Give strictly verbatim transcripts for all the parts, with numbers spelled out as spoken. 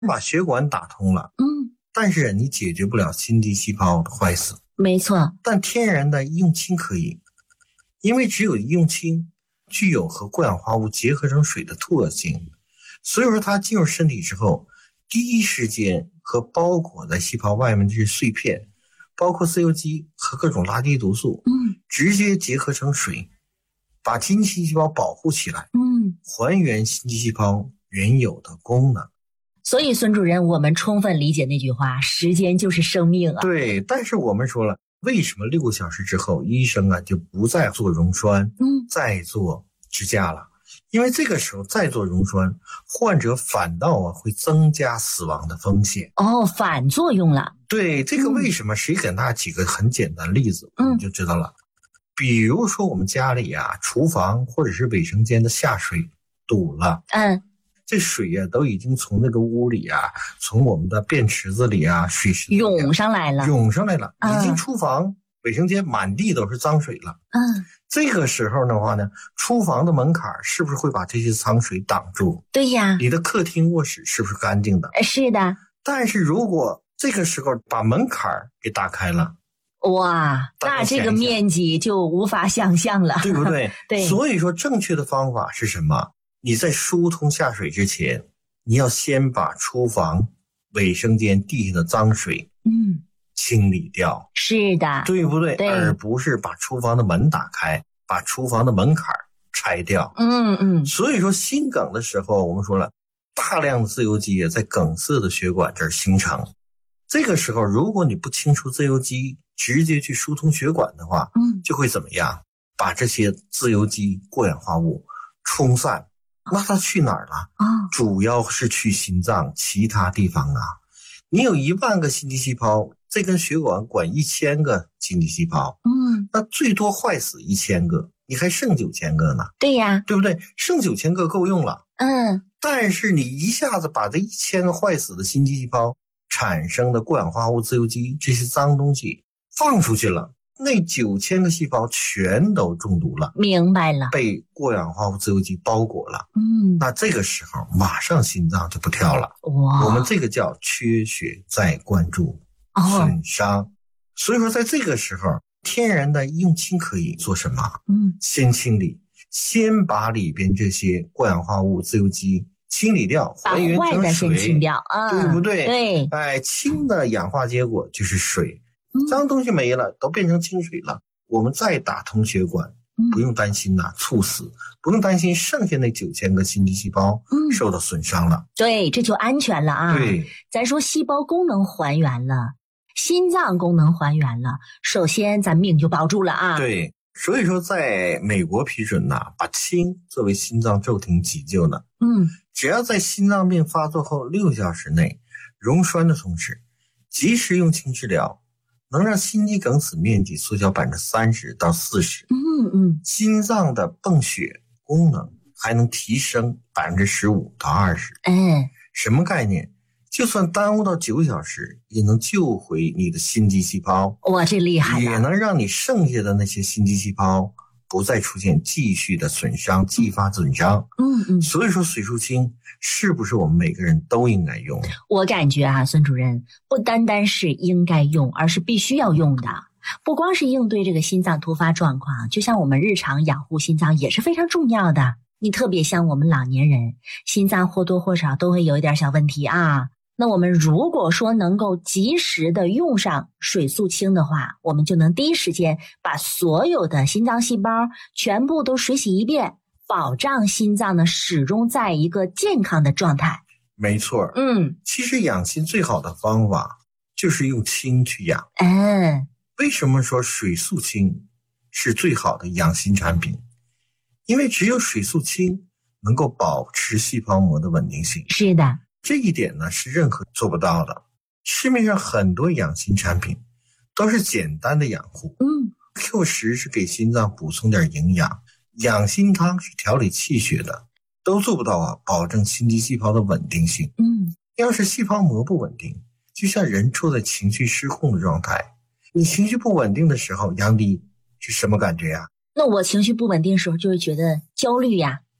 把血管打通了， 嗯， 但是你解决不了心肌细胞的坏死。 没错。 但天然的用氢可以，因为只有用氢具有和过氧化物结合成水的特性，所以说它进入身体之后，第一时间和包裹在细胞外面这些碎片，包括自由基和各种垃圾毒素， 嗯， 直接结合成水，把心肌细胞保护起来， 嗯， 还原心肌细胞原有的功能。 所以孙主任，我们充分理解那句话，时间就是生命啊。 对，但是我们说了，为什么六个小时之后医生啊就不再做溶栓， 嗯， 再做支架了？因为这个时候再做溶栓，患者反倒啊会增加死亡的风险。 哦，反作用了。 对，这个为什么？谁给大家举个很简单的例子，我们就知道了。比如说我们家里啊，厨房或者是卫生间的下水堵了， 嗯， 这水啊都已经从那个屋里啊，从我们的便池子里啊，水池子里啊涌上来了， 涌上来了， 嗯已经厨房、卫生间满地都是脏水了。 嗯， 这个时候的话呢，厨房的门槛是不是会把这些脏水挡住？ 对呀， 你的客厅、卧室是不是干净的？ 是的。 但是如果这个时候把门槛给打开了， 哇，那这个面积就无法想象了， 对不对？ 对。 所以说正确的方法是什么？你在疏通下水之前，你要先把厨房、卫生间地下的脏水嗯清理掉， 是的， 对不对？ 对， 而不是把厨房的门打开，把厨房的门槛拆掉。 嗯嗯。 所以说心梗的时候，我们说了，大量的自由基也在梗塞的血管这儿形成。这个时候，如果你不清除自由基，直接去疏通血管的话， 嗯， 就会怎么样？把这些自由基、过氧化物冲散。那它去哪儿了？ 啊、哦， 主要是去心脏其他地方啊。你有一万个心肌细胞，这根血管管一千个心肌细胞， 嗯， 那最多坏死一千个，你还剩九千个呢。 对呀， 对不对？剩九千个够用了。 嗯， 但是你一下子把这一千个坏死的心肌细胞产生的过氧化物、自由基这些脏东西放出去了，那九千个细胞全都中毒了。 明白了， 被过氧化物、自由基包裹了。 嗯， 那这个时候马上心脏就不跳了。 哇， 我们这个叫缺血再灌注、 哦、 损伤。所以说在这个时候，天然的用氢可以做什么？ 嗯， 先清理，先把里边这些过氧化物、自由基清理掉，还原成水， 把坏的先清掉，啊， 对不对？ 对， 哎，氢的氧化结果就是水， 嗯、 脏东西没了，都变成清水了。我们再打通血管， 嗯、 不用担心呐、啊，猝死，不用担心剩下那九千个心肌细胞受到损伤了。 嗯、对，这就安全了啊。 对， 咱说细胞功能还原了，心脏功能还原了，首先咱命就保住了啊。 对。所以说在美国批准呐、啊，把氢作为心脏骤停急救呢。 嗯， 只要在心脏病发作后六小时内溶栓的同时，及时用氢治疗，能让心肌梗死面积缩小百分之三十到四十。 嗯嗯， 心脏的泵血功能还能提升百分之十五到二十。 嗯， 什么概念？就算耽误到九小时，也能救回你的心肌细胞。 哇，这厉害了！ 也能让你剩下的那些心肌细胞不再出现继续的损伤、继发损伤。 嗯嗯。 所以说，水素氢是不是我们每个人都应该用？ 我感觉啊，孙主任不单单是应该用，而是必须要用的。不光是应对这个心脏突发状况，就像我们日常养护心脏也是非常重要的。你特别像我们老年人，心脏或多或少都会有一点小问题啊。那我们如果说能够及时的用上水素氢的话，我们就能第一时间把所有的心脏细胞全部都水洗一遍，保障心脏呢始终在一个健康的状态。 没错， 嗯， 其实养心最好的方法就是用氢去养。 嗯， 为什么说水素氢是最好的养心产品？因为只有水素氢能够保持细胞膜的稳定性。 是的。 这一点呢是任何做不到的。市面上很多养心产品都是简单的养护， 嗯 Q 十是给心脏补充点营养，养心汤是调理气血的，都做不到啊，保证心肌细胞的稳定性。 嗯， 要是细胞膜不稳定，就像人处在情绪失控的状态。你情绪不稳定的时候，杨迪是什么感觉呀、啊？ 那我情绪不稳定的时候就会觉得焦虑呀、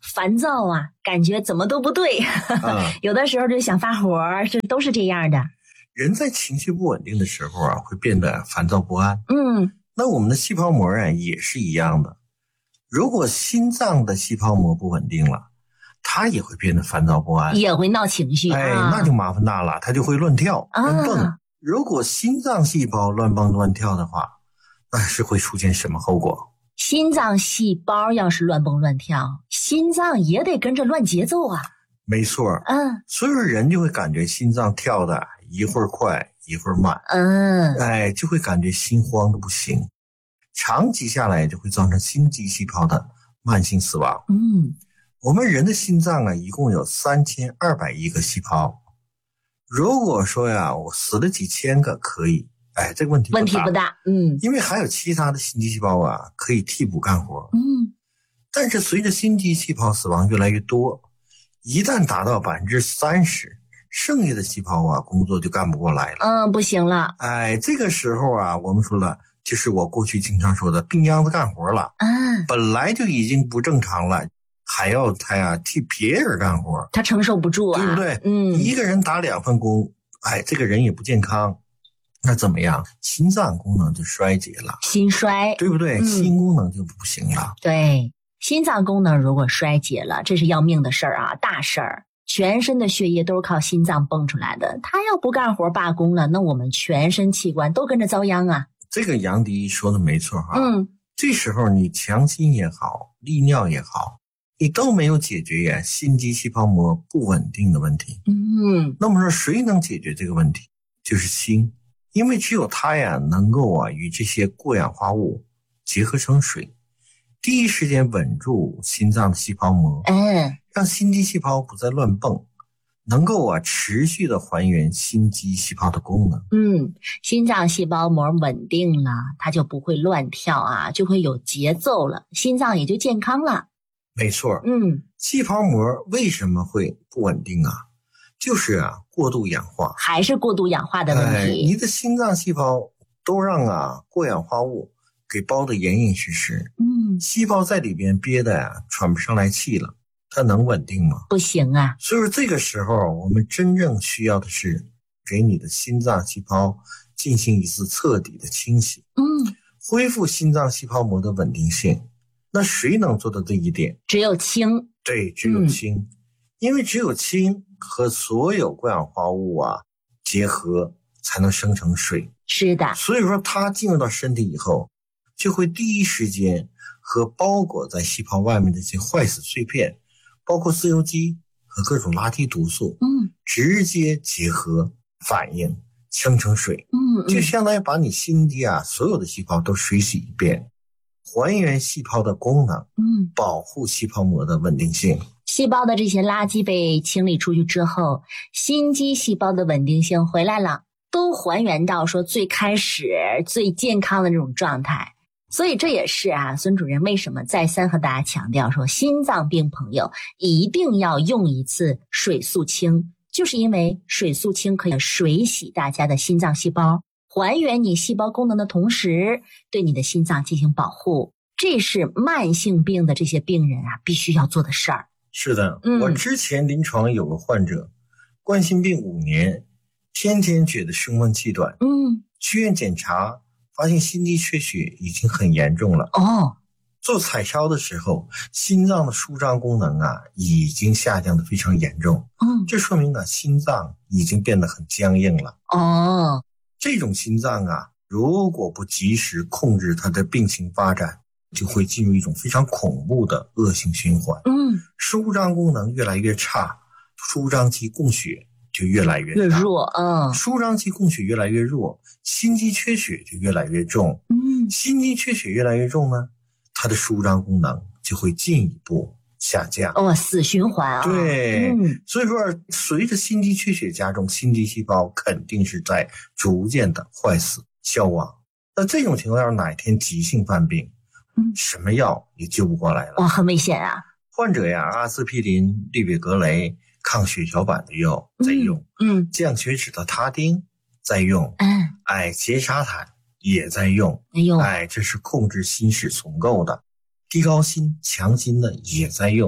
烦躁啊，感觉怎么都不对，啊、有的时候就想发火，这都是这样的。 人在情绪不稳定的时候啊，会变得烦躁不安。 嗯， 那我们的细胞膜啊也是一样的。如果心脏的细胞膜不稳定了，它也会变得烦躁不安， 也会闹情绪。 哎， 啊、 那就麻烦大了，它就会乱跳、 啊、 乱蹦。如果心脏细胞乱蹦乱跳的话，那是会出现什么后果？ 心脏细胞要是乱蹦乱跳，心脏也得跟着乱节奏啊。 没错， 嗯， 所以人就会感觉心脏跳的一会儿快一会儿慢， 嗯， 哎，就会感觉心慌的不行，长期下来就会造成心肌细胞的慢性死亡。 嗯， 我们人的心脏啊，一共有三千二百亿个细胞。如果说呀，我死了几千个可以，哎，这个问题不大问题不大，嗯， 因为还有其他的心肌细胞啊可以替补干活。 嗯， 但是随着心肌细胞死亡越来越多，一旦达到百分之三十，剩下的细胞啊工作就干不过来了。 嗯，不行了。 哎，这个时候啊，我们说了，就是我过去经常说的病秧子干活了。 嗯， 本来就已经不正常了，还要他呀替别人干活， 他承受不住啊， 对不对？ 嗯， 一个人打两份工，哎，这个人也不健康，那怎么样？心脏功能就衰竭了， 心衰， 对不对？ 嗯、 心功能就不行了。 对，心脏功能如果衰竭了，这是要命的事儿啊，大事儿。全身的血液都是靠心脏泵出来的，他要不干活罢工了，那我们全身器官都跟着遭殃啊。 这个杨迪说的没错哈。 嗯， 这时候你强心也好，利尿也好，你都没有解决呀心肌细胞膜不稳定的问题。 嗯， 那么说谁能解决这个问题？就是心，因为只有它呀能够啊与这些过氧化物结合成水，第一时间稳住心脏的细胞膜， 嗯， 让心肌细胞不再乱蹦，能够啊持续的还原心肌细胞的功能。 嗯，心脏细胞膜稳定了，它就不会乱跳啊，就会有节奏了，心脏也就健康了。 没错， 嗯， 细胞膜为什么会不稳定啊？就是啊过度氧化， 还是过度氧化的问题。 哎、你的心脏细胞都让啊过氧化物给包得严严实实， 嗯， 细胞在里边憋的呀喘不上来气了，它能稳定吗？ 不行啊。 所以说这个时候我们真正需要的是给你的心脏细胞进行一次彻底的清洗， 嗯， 恢复心脏细胞膜的稳定性。那谁能做到这一点？ 只有氢。 对，只有氢、嗯、因为只有氢和所有过氧化物啊结合才能生成水。 是的， 所以说它进入到身体以后，就会第一时间和包裹在细胞外面的这些坏死碎片，包括自由基和各种垃圾毒素， 嗯， 直接结合反应生成水。 嗯， 就相当于把你心肌啊所有的细胞都水洗一遍，还原细胞的功能， 嗯， 保护细胞膜的稳定性。 细胞的这些垃圾被清理出去之后，心肌细胞的稳定性回来了，都还原到说最开始最健康的这种状态。所以这也是啊，孙主任为什么再三和大家强调说，心脏病朋友一定要用一次水素清，就是因为水素清可以水洗大家的心脏细胞，还原你细胞功能的同时，对你的心脏进行保护。这是慢性病的这些病人啊必须要做的事儿。 是的、 嗯、 我之前临床有个患者，冠心病五年，天天觉得胸闷气短， 嗯， 去院检查发现心肌缺血已经很严重了。 哦， 做彩超的时候，心脏的舒张功能啊已经下降得非常严重。 嗯， 这说明啊心脏已经变得很僵硬了。 哦， 这种心脏啊，如果不及时控制它的病情发展，就会进入一种非常恐怖的恶性循环。 嗯， 舒张功能越来越差，舒张肌供血就越来越越弱，嗯， 舒张肌供血越来越弱，心肌缺血就越来越重。 嗯， 心肌缺血越来越重呢，它的舒张功能就会进一步下降。 哦，死循环啊。 对， 嗯， 所以说随着心肌缺血加重，心肌细胞肯定是在逐渐的坏死消亡。那这种情况下，哪天急性犯病， 嗯， 什么药也救不过来了。 哇，很危险啊。 患者呀，阿司匹林、利比格雷、抗血小板的药在用， 嗯， 降血脂的他汀在用， 嗯， 哎，缬沙坦也在用， 哎呦， 哎，这是控制心室重构的。地高辛、强心的也在用，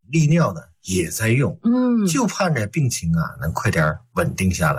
利尿的也在用， 嗯， 就盼着病情啊能快点稳定下来。